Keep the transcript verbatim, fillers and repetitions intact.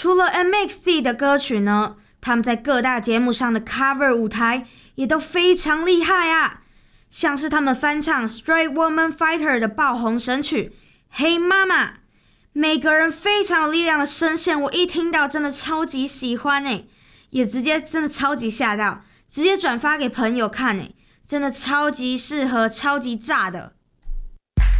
除了 M X 自己的歌曲呢，他们在各大节目上的 cover 舞台也都非常厉害啊，像是他们翻唱 Straight Woman Fighter 的爆红神曲 Hey Mama， 每个人非常有力量的声线，我一听到真的超级喜欢耶，也直接真的超级吓到，直接转发给朋友看耶，真的超级适合，超级炸的。